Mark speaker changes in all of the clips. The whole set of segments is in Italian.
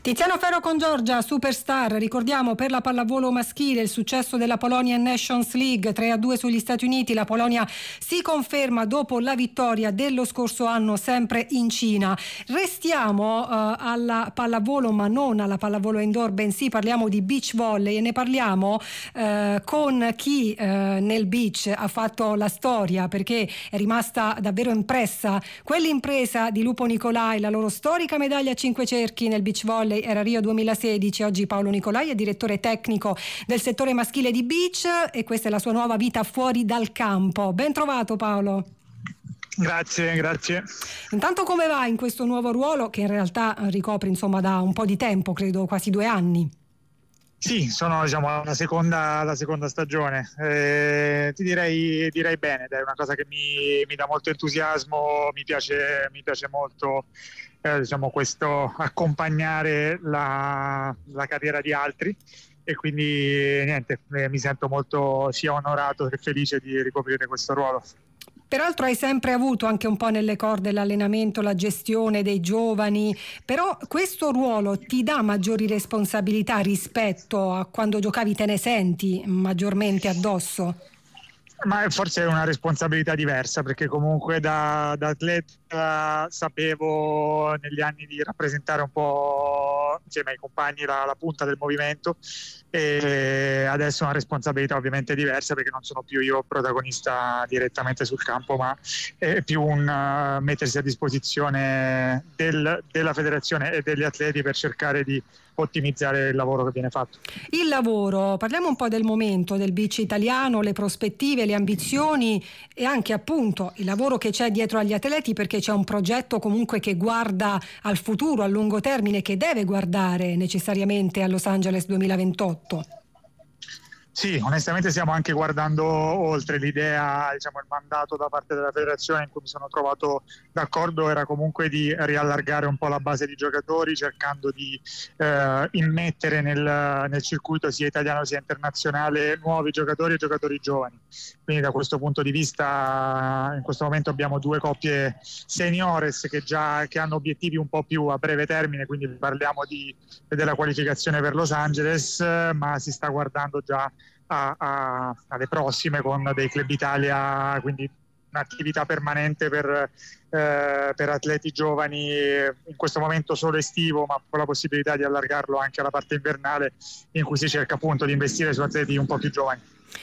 Speaker 1: Tiziano Ferro con Giorgia, Superstar. Ricordiamo per la pallavolo maschile il successo della Polonia in Nations League 3-2 sugli Stati Uniti. La Polonia si conferma dopo la vittoria dello scorso anno sempre in Cina. Restiamo alla pallavolo, ma non alla pallavolo indoor, bensì parliamo di beach volley e ne parliamo con chi nel beach ha fatto la storia, perché è rimasta davvero impressa quell'impresa di Lupo Nicolai, la loro storica medaglia a 5 cerchi nel beach volley. Era Rio 2016. Oggi Paolo Nicolai è direttore tecnico del settore maschile di beach e questa è la sua nuova vita fuori dal campo. Ben trovato Paolo.
Speaker 2: Grazie.
Speaker 1: Intanto come va in questo nuovo ruolo che in realtà ricopri da un po' di tempo, credo quasi 2 anni?
Speaker 2: Sì, sono la seconda stagione. Ti direi bene, è una cosa che mi dà molto entusiasmo, mi piace molto questo accompagnare la carriera di altri e quindi mi sento molto sia onorato che felice di ricoprire questo ruolo.
Speaker 1: Peraltro hai sempre avuto anche un po' nelle corde l'allenamento, la gestione dei giovani, però questo ruolo ti dà maggiori responsabilità rispetto a quando giocavi, te ne senti maggiormente addosso?
Speaker 2: Ma forse è una responsabilità diversa, perché comunque da atleta sapevo negli anni di rappresentare un po' insieme ai compagni la punta del movimento, e adesso è una responsabilità ovviamente diversa, perché non sono più io protagonista direttamente sul campo, ma è più un mettersi a disposizione della federazione e degli atleti per cercare di ottimizzare il lavoro che viene fatto.
Speaker 1: Il lavoro, parliamo un po' del momento del beach italiano, le prospettive, le ambizioni e anche appunto il lavoro che c'è dietro agli atleti, perché c'è un progetto comunque che guarda al futuro, a lungo termine, che deve guardare necessariamente a Los Angeles 2028.
Speaker 2: Sì, onestamente stiamo anche guardando oltre. L'idea, il mandato da parte della federazione in cui mi sono trovato d'accordo era comunque di riallargare un po' la base di giocatori, cercando di immettere nel circuito sia italiano sia internazionale nuovi giocatori e giocatori giovani. Quindi da questo punto di vista in questo momento abbiamo 2 coppie seniores che hanno obiettivi un po' più a breve termine, quindi parliamo della qualificazione per Los Angeles, ma si sta guardando già alle prossime con dei Club Italia, quindi un'attività permanente per atleti giovani, in questo momento solo estivo, ma con la possibilità di allargarlo anche alla parte invernale, in cui si cerca appunto di investire su atleti un po' più giovani.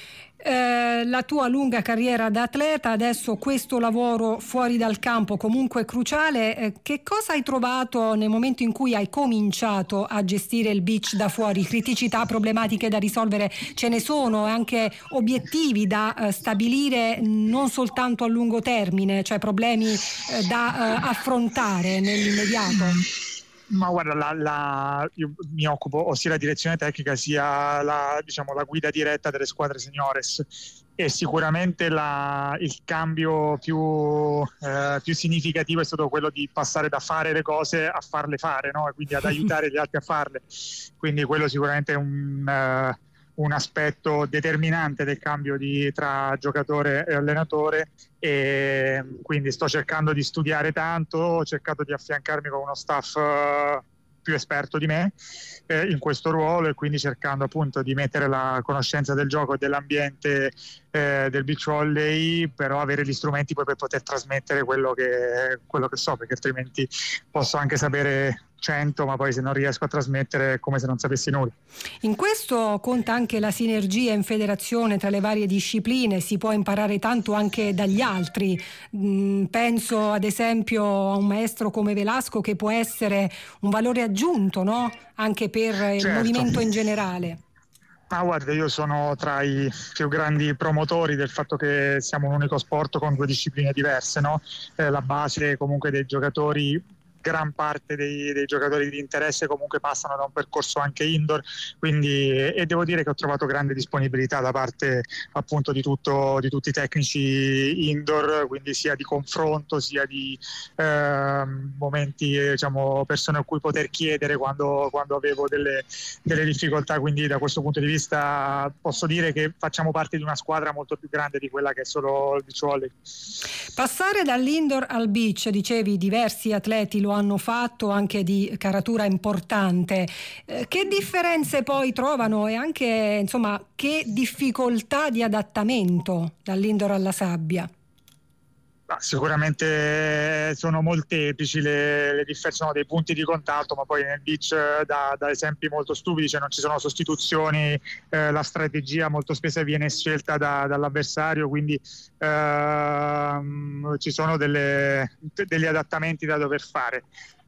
Speaker 1: La tua lunga carriera da atleta, adesso questo lavoro fuori dal campo comunque cruciale, che cosa hai trovato nel momento in cui hai cominciato a gestire il beach da fuori? Criticità, problematiche da risolvere ce ne sono, anche obiettivi da stabilire non soltanto a lungo termine, cioè problemi da affrontare nell'immediato?
Speaker 2: Ma guarda, io mi occupo sia la direzione tecnica sia la guida diretta delle squadre seniores, e sicuramente il cambio più significativo è stato quello di passare da fare le cose a farle fare, no? E quindi ad aiutare gli altri a farle. Quindi quello sicuramente è un aspetto determinante del cambio tra giocatore e allenatore, e quindi sto cercando di studiare tanto, ho cercato di affiancarmi con uno staff più esperto di me in questo ruolo, e quindi cercando appunto di mettere la conoscenza del gioco e dell'ambiente del beach volley, però avere gli strumenti poi per poter trasmettere quello che so, perché altrimenti posso anche sapere 100, ma poi se non riesco a trasmettere è come se non sapessi nulla.
Speaker 1: In questo conta anche la sinergia in federazione tra le varie discipline, si può imparare tanto anche dagli altri. Penso ad esempio a un maestro come Velasco, che può essere un valore aggiunto, no? Anche per il movimento in generale.
Speaker 2: Ma guarda, io sono tra i più grandi promotori del fatto che siamo un unico sport con 2 discipline diverse, no? La base comunque dei giocatori, gran parte dei giocatori di interesse comunque passano da un percorso anche indoor, quindi, e devo dire che ho trovato grande disponibilità da parte appunto di tutti i tecnici indoor, quindi sia di confronto sia di momenti, persone a cui poter chiedere quando avevo delle difficoltà. Quindi da questo punto di vista posso dire che facciamo parte di una squadra molto più grande di quella che è solo il beach volley.
Speaker 1: Passare dall'indoor al beach, dicevi diversi atleti lo lo hanno fatto, anche di caratura importante. Che differenze poi trovano e anche, insomma, che difficoltà di adattamento dall'indoor alla sabbia?
Speaker 2: Sicuramente sono molteplici le differenze, sono dei punti di contatto, ma poi nel beach da esempi molto stupidi, cioè non ci sono sostituzioni, la strategia molto spesso viene scelta dall'avversario, quindi ci sono degli adattamenti da dover fare.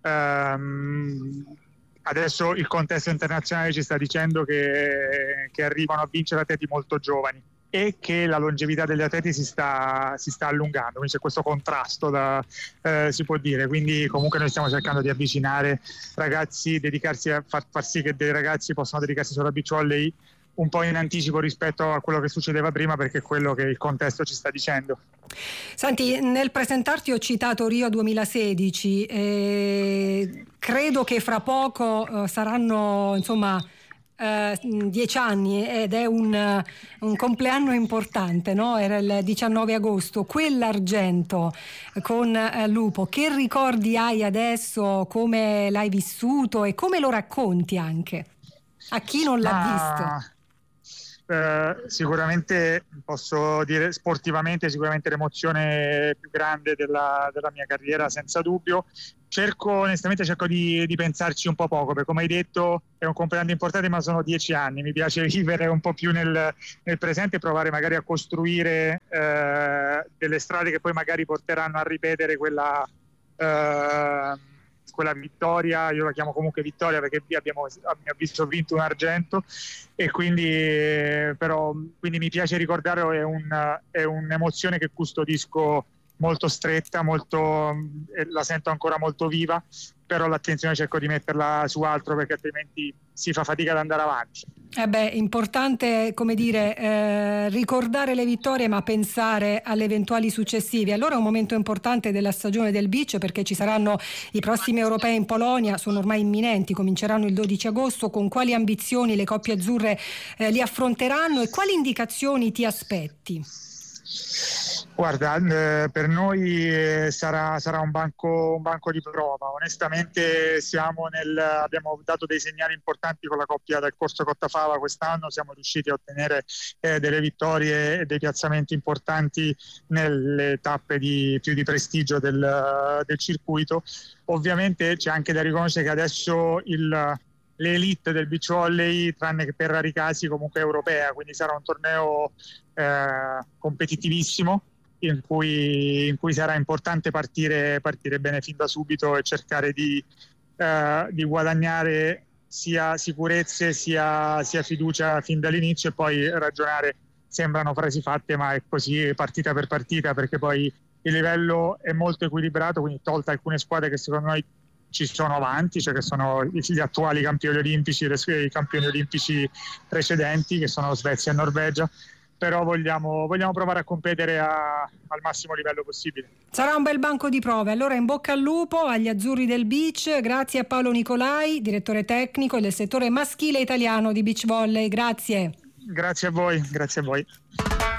Speaker 2: Adesso il contesto internazionale ci sta dicendo che arrivano a vincere atleti molto giovani e che la longevità degli atleti si sta allungando, quindi c'è questo contrasto si può dire, quindi comunque noi stiamo cercando di avvicinare ragazzi, dedicarsi a far sì che dei ragazzi possano dedicarsi solo a beach volley un po' in anticipo rispetto a quello che succedeva prima, perché è quello che il contesto ci sta dicendo.
Speaker 1: Senti, nel presentarti ho citato Rio 2016, credo che fra poco saranno, insomma, 10 anni ed è un compleanno importante, no? Era il 19 agosto, quell'argento con Lupo. Che ricordi hai adesso? Come l'hai vissuto e come lo racconti anche a chi non l'ha visto?
Speaker 2: Sicuramente posso dire sportivamente sicuramente l'emozione più grande della mia carriera, senza dubbio. Onestamente cerco di pensarci un po' poco, perché come hai detto è un compleanno importante, ma sono 10 anni, mi piace vivere un po' più nel presente e provare magari a costruire delle strade che poi magari porteranno a ripetere quella vittoria. Io la chiamo comunque vittoria perché abbiamo visto vinto un argento, e quindi mi piace ricordare, è un'emozione che custodisco molto stretta, la sento ancora molto viva, però l'attenzione cerco di metterla su altro, perché altrimenti si fa fatica ad andare avanti.
Speaker 1: Importante, come dire, ricordare le vittorie ma pensare alle eventuali successive. Allora è un momento importante della stagione del beach, perché ci saranno i prossimi europei in Polonia, sono ormai imminenti, cominceranno il 12 agosto. Con quali ambizioni le coppie azzurre li affronteranno e quali indicazioni ti aspetti?
Speaker 2: Guarda, per noi sarà un banco di prova. Onestamente abbiamo dato dei segnali importanti con la coppia del Corso Cottafava quest'anno, siamo riusciti a ottenere delle vittorie e dei piazzamenti importanti nelle tappe più di prestigio del circuito. Ovviamente c'è anche da riconoscere che adesso l'elite del beach volley, tranne che per rari casi, comunque è europea, quindi sarà un torneo competitivissimo, in cui sarà importante partire bene fin da subito e cercare di guadagnare sia sicurezze sia fiducia fin dall'inizio, e poi ragionare, sembrano frasi fatte ma è così partita per partita, perché poi il livello è molto equilibrato, quindi tolte alcune squadre che secondo noi ci sono avanti, cioè che sono gli attuali campioni olimpici, i campioni olimpici precedenti, che sono Svezia e Norvegia, però vogliamo provare a competere al massimo livello possibile.
Speaker 1: Sarà un bel banco di prove. Allora in bocca al lupo agli azzurri del beach. Grazie a Paolo Nicolai, direttore tecnico del settore maschile italiano di beach volley. Grazie.
Speaker 2: Grazie a voi.